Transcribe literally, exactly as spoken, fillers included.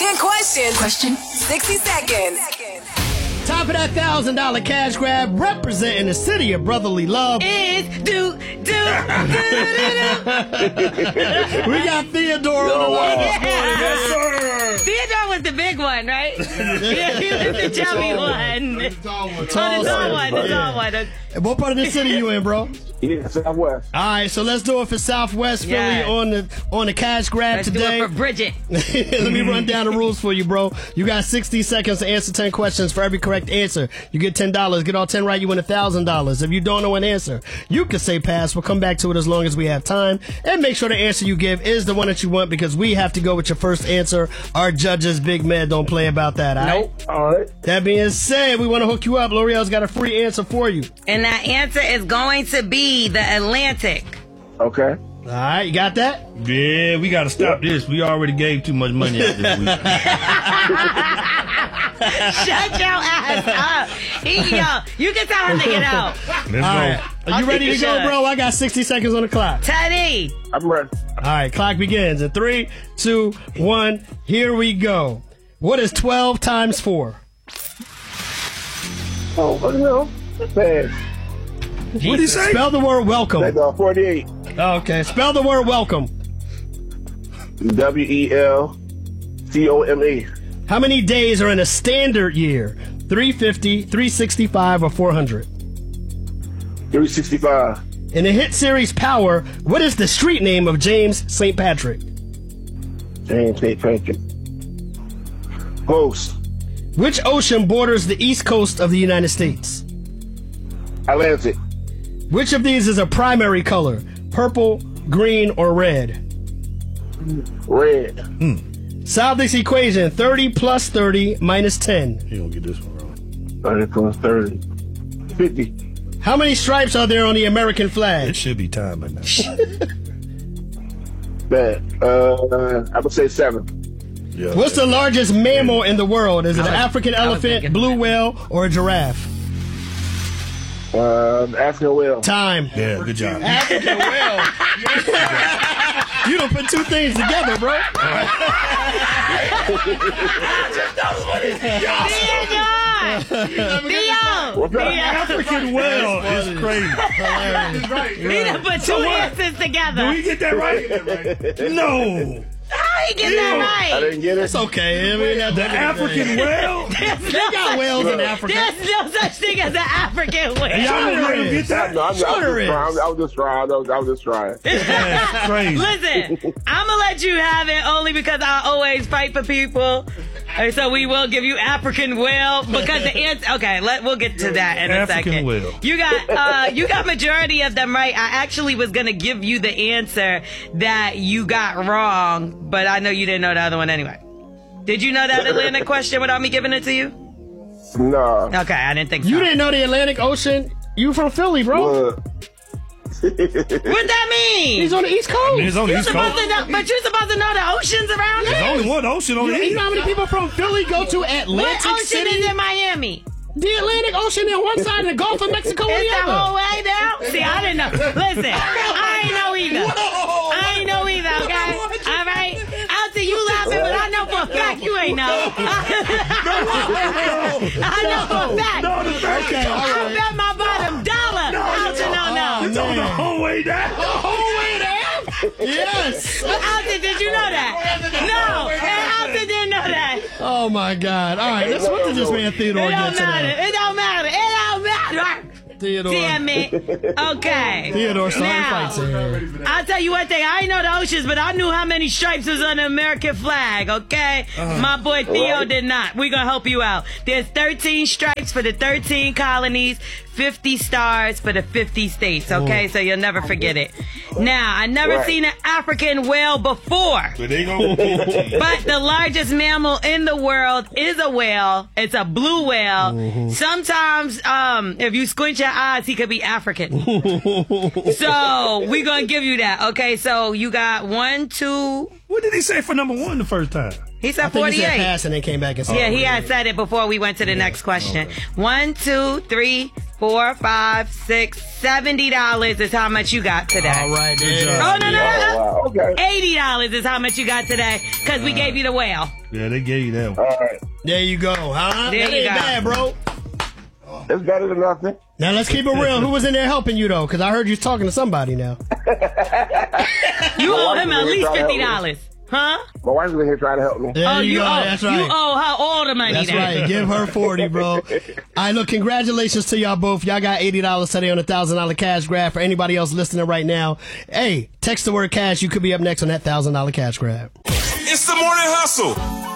ten questions. Question sixty seconds. Time for that one thousand dollars cash grab representing the city of brotherly love. Is do, do, do, do, do. We got Theodore on the line this morning. Yes, sir. Theodore was the big one, right? Yeah, he was the chubby one. The tall one. Oh, the tall one, the tall one. And what part of the city you in, bro? Yeah, Southwest. All right, so let's do it for Southwest Philly Yes. on the on the cash grab Let's today. do it for Bridget. Let me run down the rules for you, bro. You got sixty seconds to answer ten questions. For every correct answer, you get ten dollars. Get all ten right, you win one thousand dollars. If you don't know an answer, you can say pass. We'll come back to it as long as we have time. And make sure the answer you give is the one that you want, because we have to go with your first answer. Our judges, Big Man, don't play about that, all right? Nope. All right. That being said, we want to hook you up. L'Oreal's got a free answer for you. And that answer is going to be the Atlantic. Okay. All right, you got that? Yeah, we got to stop this. We already gave too much money out this week. Shut your ass up. He, yo, you can tell him to get out. Let's All go. right. Are you ready to go, bro? I got sixty seconds on the clock. Teddy. I'm ready. All right, clock begins in three, two, one. Here we go. What is twelve times four? Oh, what the hell? Man, What did he say? Spell the word welcome. that's uh, forty-eight. Okay, spell the word welcome. W E L C O M E. How many days are in a standard year? three fifty, three sixty-five, or four hundred? three sixty-five. In the hit series Power, what is the street name of James Saint Patrick? James Saint Patrick. Ghost. Which ocean borders the east coast of the United States? Atlantic. Which of these is a primary color? Purple, green, or red? Red. Solve this equation. thirty plus thirty minus ten. You don't get this one wrong. thirty plus thirty. fifty. How many stripes are there on the American It flag? should be time by now. Bad. Uh, I would say seven. Yeah, What's the largest mammal in the world? Is it an African I was elephant, thinking blue that. whale, or a giraffe? Uh, African whale. Time. Yeah, good job. African whale. You done put two things together, bro. Theo. Theo. African whale is crazy. He done put two answers together. Do we get that right? No. How he get that I right? didn't get it. It's okay. I mean, that's The African whale? There's They no got such- whales in Africa. There's no such thing as an African Y'all whale. don't let him get that? No, I'm, Sure I, was there just trying, I was just trying. I was, I was just trying. That's crazy. Listen, I'm gonna let you have it only because I always fight for people. And so we will give you African whale because the answer. Okay, let we'll get to that in a African second. whale. You got uh, you got majority of them right. I actually was gonna give you the answer that you got wrong, but I know you didn't know the other one anyway. Did you know that Atlantic question without me giving it to you? No. Okay, I didn't think so. You didn't know the Atlantic Ocean? You from Philly, bro? Uh, What that mean? He's on the East Coast. It's on the You're East supposed Coast. to know, but you're supposed to know the oceans around There's there. only one ocean on the You east. know how many people from Philly go to What Atlantic ocean City? is in Miami? The Atlantic Ocean on one side and the Gulf of Mexico on It's the the other. whole way down. See, I didn't know. Listen, I ain't know either. I ain't know either, okay? All right? Out to you laughing, but I know for a fact you ain't know. I know for a fact. Okay, all I right. bet my bottom dollar out to no no. It's on the whole way down. The whole way there? Yes. Alton, did you know that? No, and Alton didn't know that. Oh, my God. All right, let's what did this man Theodore It get don't matter. today? It don't matter. It don't matter. Theodore. Damn it. Okay. Theodore starting Now, fights in here. I'll tell you one thing. I ain't know the oceans, but I knew how many stripes was on the American flag, okay? My boy Theo did not. We're going to help you out. There's thirteen stripes for the thirteen colonies, fifty stars for the fifty states, okay? So you'll never forget it. Now, I never Right. seen an African whale before. But they gonna fourteen. But the largest mammal in the world is a whale. It's a blue whale. Mm-hmm. Sometimes, um, if you squint your eyes, he could be African. So we're gonna give you that. Okay, so you got one, two. What did he say for number one the first time? He said I think he said forty-eight. pass and then came back and said Yeah, he had said it before we went to the next question. One, two, three, four, five, six, seventy dollars is how much you got today. All right, Good there. job. Oh, no, no, no, no. Wow, okay. eighty dollars is how much you got today because we gave you the whale. Yeah, they gave you that one. All right. There you go, huh? There that you ain't go. bad, bro. It's better than nothing. Now let's keep it real. Who was in there helping you though? Because I heard you talking to somebody now. You owe wife him is at in least here trying to fifty help dollars. Huh? My wife's in here trying to help me. There oh, you, you go. owe That's right. you owe her all the money. That's then. right. Give her forty, bro. All right, look, congratulations to y'all both. Y'all got eighty dollars today on a one thousand dollars cash grab. For anybody else listening right now, hey, text the word cash. You could be up next on that one thousand dollars cash grab. It's the morning hustle